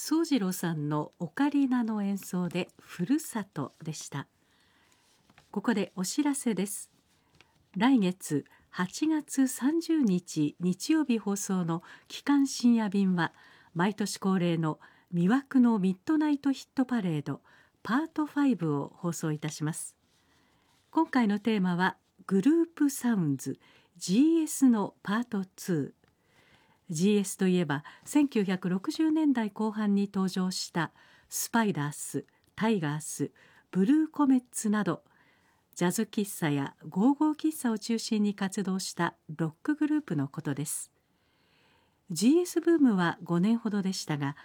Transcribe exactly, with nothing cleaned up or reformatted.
宗次郎さんのオカリナの演奏でふるさとでした。ここでお知らせです。来月はちがつさんじゅうにち日曜日放送の期間深夜便は、毎年恒例の魅惑のミッドナイトヒットパレードパートファイブを放送いたします。今回のテーマはグループサウンズ ジーエス のパートツー。ジーエス といえばせんきゅうひゃくろくじゅうねんだいこう半に登場したスパイダース、タイガース、ブルーコメッツなど、ジャズ喫茶やゴーゴー喫茶を中心に活動したロックグループのことです。ジーエス ブームはごねんほどでしたが、